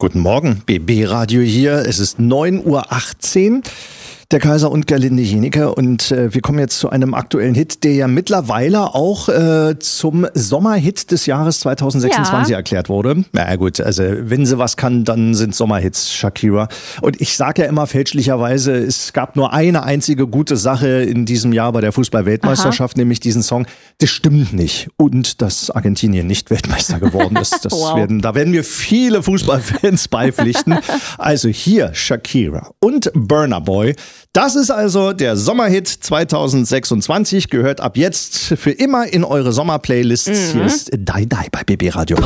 Guten Morgen, BB Radio hier. Es ist 9:18 Uhr. Der Kaiser und Gerlinde Jenike und wir kommen jetzt zu einem aktuellen Hit, der ja mittlerweile auch zum Sommerhit des Jahres 2026 erklärt wurde. Na gut, also wenn sie was kann, dann sind Sommerhits, Shakira. Und ich sage ja immer fälschlicherweise, es gab nur eine einzige gute Sache in diesem Jahr bei der Fußball-Weltmeisterschaft, nämlich diesen Song. Das stimmt nicht. Und dass Argentinien nicht Weltmeister geworden ist, da werden mir viele Fußballfans beipflichten. Also hier Shakira und Burna Boy. Das ist also der Sommerhit 2026, gehört ab jetzt für immer in eure Sommerplaylists. Hier ist Die Die bei BB Radio.